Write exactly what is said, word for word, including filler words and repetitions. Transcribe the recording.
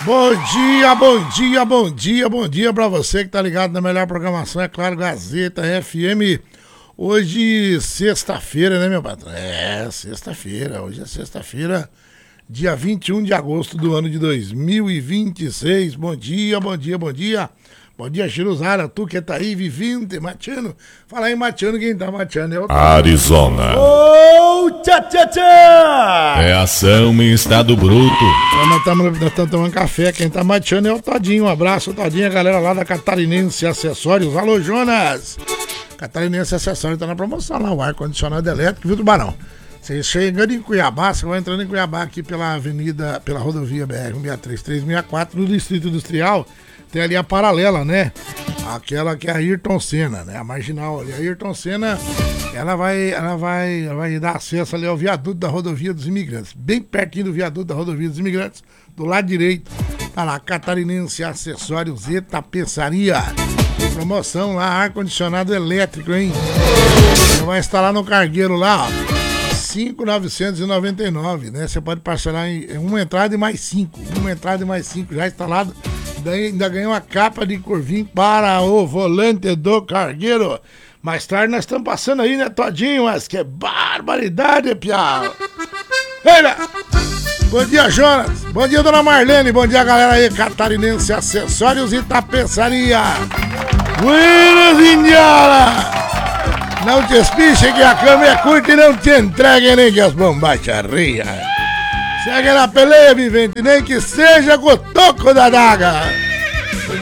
Bom dia, bom dia, bom dia, bom dia pra você que tá ligado na melhor programação, é claro, Gazeta F M. Hoje, sexta-feira, né, meu patrão? É, sexta-feira, hoje é sexta-feira, dia vinte e um de agosto do ano de dois mil e vinte e seis. Bom dia, bom dia, bom dia. Bom dia, Chiruzara, tu que tá aí, vivinte, mateando. Fala aí, mateando, quem tá mateando é o Arizona. Ô, oh, tchá, tchá, tchá! É ação em estado bruto. Nós estamos tomando café, quem tá mateando é o Todinho. Um abraço, Todinho, a galera lá da Catarinense Acessórios. Alô, Jonas! Catarinense Acessórios tá na promoção lá, o ar-condicionado elétrico, viu, Tubarão? Você chegando em Cuiabá, você vai entrando em Cuiabá aqui pela avenida, pela rodovia B R cento e sessenta e três, trezentos e sessenta e quatro, no Distrito Industrial. Tem ali a paralela, né? Aquela que é a Ayrton Senna, né? A marginal ali. A Ayrton Senna, ela vai, ela vai, ela vai dar acesso ali ao viaduto da rodovia dos imigrantes. Bem pertinho do viaduto da rodovia dos imigrantes, do lado direito. Tá lá, Catarinense Acessórios e Tapeçaria. Promoção lá, ar-condicionado elétrico, hein? Você vai instalar no cargueiro lá, ó. cinco mil novecentos e noventa e nove, né? Você pode parcelar em uma entrada e mais cinco. Uma entrada e mais cinco já instalado. Daí ainda ganhou uma capa de corvinho para o volante do cargueiro. Mais tarde nós estamos passando aí, né, Todinho? Mas que barbaridade, piau! Eita! Bom dia, Jonas! Bom dia, dona Marlene! Bom dia, galera aí, Catarinense Acessórios e Tapeçaria! Buenas, Indiana! Não te espiche que a cama é curta e não te entreguem nem que as bombacharias! Segue na peleia, vivente, nem que seja com o toco da daga!